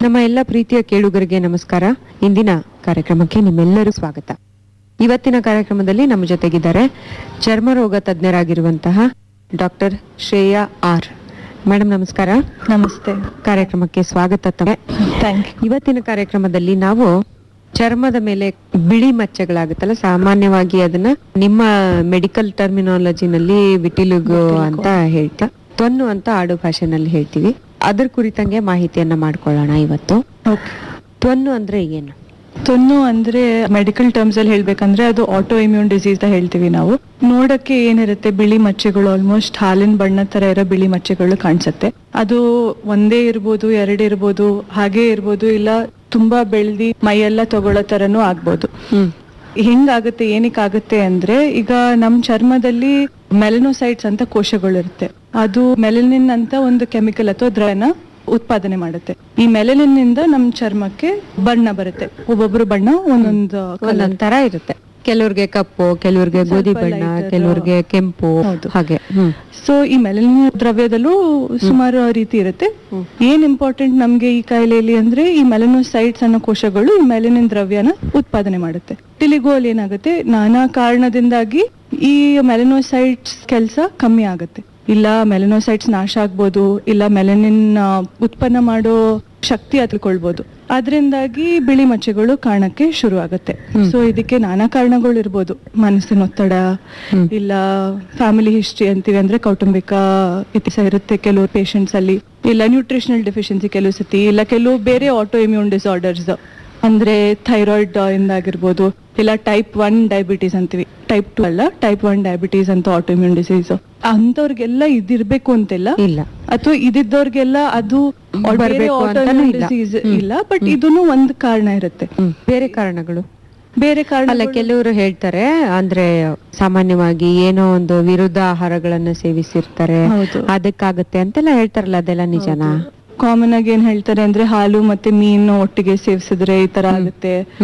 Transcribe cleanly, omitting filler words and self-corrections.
ನಮ್ಮ ಎಲ್ಲ ಪ್ರೀತಿಯ ಕೇಳುಗರಿಗೆ ನಮಸ್ಕಾರ. ಇಂದಿನ ಕಾರ್ಯಕ್ರಮಕ್ಕೆ ನಿಮ್ಮೆಲ್ಲರೂ ಸ್ವಾಗತ. ಇವತ್ತಿನ ಕಾರ್ಯಕ್ರಮದಲ್ಲಿ ನಮ್ಮ ಜೊತೆಗಿದ್ದಾರೆ ಚರ್ಮ ರೋಗ ತಜ್ಞರಾಗಿರುವಂತಹ ಡಾಕ್ಟರ್ ಶ್ರೇಯಾ ಆರ್. ಮೇಡಮ್ ನಮಸ್ಕಾರ. ನಮಸ್ತೆ. ಕಾರ್ಯಕ್ರಮಕ್ಕೆ ಸ್ವಾಗತ. Thank you. ಇವತ್ತಿನ ಕಾರ್ಯಕ್ರಮದಲ್ಲಿ ನಾವು ಚರ್ಮದ ಮೇಲೆ ಬಿಳಿ ಮಚ್ಚೆಗಳಾಗುತ್ತಲ್ಲ, ಸಾಮಾನ್ಯವಾಗಿ ಅದನ್ನ ನಿಮ್ಮ ಮೆಡಿಕಲ್ ಟರ್ಮಿನಾಲಜಿನಲ್ಲಿ ವಿಟಿಲಿಗೋ ಅಂತ ಹೇಳ್ತಾ, ತೊನ್ನು ಅಂತ ಆಡು ಭಾಷೆನಲ್ಲಿ ಹೇಳ್ತೀವಿ. ಅದ್ರ ಕುರಿತಂಗೆ ಮಾಹಿತಿಯನ್ನ ಮಾಡ್ಕೊಳ್ಳೋಣ ಇವತ್ತು. ತೊನ್ನು ಅಂದ್ರೆ ಏನು? ತೊನ್ನು ಅಂದ್ರೆ ಮೆಡಿಕಲ್ ಟರ್ಮ್ಸ್ ಅಲ್ಲಿ ಹೇಳ್ಬೇಕಂದ್ರೆ ಅದು ಆಟೋ ಇಮ್ಯೂನ್ ಡಿಸೀಸ್ ಅಂತ ಹೇಳ್ತೀವಿ ನಾವು. ನೋಡಕ್ಕೆ ಏನಿರುತ್ತೆ, ಬಿಳಿ ಮಚ್ಚೆಗಳು ಆಲ್ಮೋಸ್ಟ್ ಹಾಲಿನ ಬಣ್ಣ ತರ ಇರೋ ಬಿಳಿ ಮಚ್ಚೆಗಳು ಕಾಣಿಸುತ್ತೆ. ಅದು ಒಂದೇ ಇರ್ಬೋದು, ಎರಡು ಇರ್ಬೋದು, ಹಾಗೆ ಇರ್ಬೋದು, ಇಲ್ಲ ತುಂಬಾ ಬೆಳ್ದಿ ಮೈಯೆಲ್ಲ ತಗೊಳ್ಳೋ ತರನು ಆಗ್ಬೋದು. ಹೆಂಗಾಗುತ್ತೆ, ಏನಕ್ಕಾಗುತ್ತೆ ಅಂದ್ರೆ, ಈಗ ನಮ್ ಚರ್ಮದಲ್ಲಿ ಮೆಲನೋಸೈಟ್ಸ್ ಅಂತ ಕೋಶಗಳಿರುತ್ತೆ. ಅದು ಮೆಲನಿನ್ ಅಂತ ಒಂದು ಕೆಮಿಕಲ್ ಅಥವಾ ದ್ರವನ ಉತ್ಪಾದನೆ ಮಾಡುತ್ತೆ. ಈ ಮೆಲನಿನ್ ನಿಂದ ನಮ್ ಚರ್ಮಕ್ಕೆ ಬಣ್ಣ ಬರುತ್ತೆ. ಒಬ್ಬೊಬ್ರು ಬಣ್ಣ ಒಂದೊಂದ್ ತರ ಇರುತ್ತೆ. ಕೆಲವ್ರಿಗೆ ಕಪ್ಪು, ಕೆಲವ್ರಿಗೆ ಗೋಧಿ ಬಣ್ಣ, ಕೆಲವ್ರಿಗೆ ಕೆಂಪು, ಹಾಗೆ. ಸೊ ಈ ಮೆಲನಿನ್ ದ್ರವ್ಯದಲ್ಲೂ ಸುಮಾರು ರೀತಿ ಇರುತ್ತೆ. ಏನ್ ಇಂಪಾರ್ಟೆಂಟ್ ನಮ್ಗೆ ಈ ಕಾಯಿಲೆಯಲ್ಲಿ ಅಂದ್ರೆ, ಈ ಮೆಲನೋಸೈಟ್ಸ್ ಅನ್ನೋ ಕೋಶಗಳು ಈ ಮೆಲನಿನ್ ದ್ರವ್ಯನ ಉತ್ಪಾದನೆ ಮಾಡುತ್ತೆ. ವಿಟಿಲಿಗೋ ಅಲ್ಲಿ ಏನಾಗುತ್ತೆ, ನಾನಾ ಕಾರಣದಿಂದಾಗಿ ಈ ಮೆಲನೋಸೈಟ್ಸ್ ಕೆಲಸ ಕಮ್ಮಿ ಆಗುತ್ತೆ. ಇಲ್ಲ ಮೆಲನೋಸೈಟ್ಸ್ ನಾಶ ಆಗ್ಬೋದು, ಇಲ್ಲ ಮೆಲನಿನ್ ಉತ್ಪನ್ನ ಮಾಡೋ ಶಕ್ತಿ ಹತ್ಕೊಳ್ಬಹುದು. ಅದರಿಂದಾಗಿ ಬಿಳಿ ಮಚ್ಚೆಗಳು ಕಾಣಕ್ಕೆ ಶುರು ಆಗುತ್ತೆ. ಸೊ ಇದಕ್ಕೆ ನಾನಾ ಕಾರಣಗಳು ಇರ್ಬೋದು. ಮನಸ್ಸಿನ ಒತ್ತಡ, ಇಲ್ಲ ಫ್ಯಾಮಿಲಿ ಹಿಸ್ಟ್ರಿ ಅಂತೀವಿ ಅಂದ್ರೆ ಕೌಟುಂಬಿಕ ಇತಿಹಾಸ ಇರುತ್ತೆ ಕೆಲವು ಪೇಷಂಟ್ಸ್ ಅಲ್ಲಿ, ಇಲ್ಲ ನ್ಯೂಟ್ರಿಷನಲ್ ಡೆಫಿಷಿಯನ್ಸಿ ಕೆಲವು ಸತಿ, ಇಲ್ಲ ಕೆಲವು ಬೇರೆ ಆಟೋ ಇಮ್ಯೂನ್ ಡಿಸಾರ್ಡರ್ಸ್ ಅಂದ್ರೆ ಥೈರಾಯ್ಡ್ ಇಂದಾಗಿರ್ಬೋದು, ಇಲ್ಲ ಟೈಪ್ 1 ಡಯಾಬಿಟೀಸ್ ಅಂತೀವಿ. ಟೈಪ್ 2 ಅಲ್ಲ, ಟೈಪ್ 1 ಡಯಾಬಿಟೀಸ್ ಅಂತ ಆಟೋ ಇಮ್ಯೂನ್ ಡಿಸೀಸ್. ಅಂತವ್ರಿಗೆಲ್ಲ ಇದಿರ್ಬೇಕು ಅಂತಿಲ್ಲ, ಇಲ್ಲ. ಅಥವಾ ಇದಿದ್ದವ್ರಿಗೆಲ್ಲ ಅದು ಡಿಸೀಸ್ ಇಲ್ಲ, ಬಟ್ ಇದನ್ನು ಒಂದು ಕಾರಣ ಇರುತ್ತೆ. ಬೇರೆ ಕಾರಣಗಳು, ಬೇರೆ ಕಾರಣ ಅಲ್ಲ. ಕೆಲವರು ಹೇಳ್ತಾರೆ ಅಂದ್ರೆ ಸಾಮಾನ್ಯವಾಗಿ ಏನೋ ಒಂದು ವಿರುದ್ಧ ಆಹಾರಗಳನ್ನ ಸೇವಿಸಿರ್ತಾರೆ, ಅದಕ್ಕಾಗತ್ತೆ ಅಂತೆಲ್ಲ ಹೇಳ್ತಾರಲ್ಲ, ಅದೆಲ್ಲ ನಿಜನಾ? ಕಾಮನ್ ಆಗಿ ಏನ್ ಹೇಳ್ತಾರೆ ಅಂದ್ರೆ, ಹಾಲು ಮತ್ತೆ ಮೀನು ಒಟ್ಟಿಗೆ ಸೇವಿಸಿದ್ರೆ ಈ ತರ ಆಗುತ್ತೆ.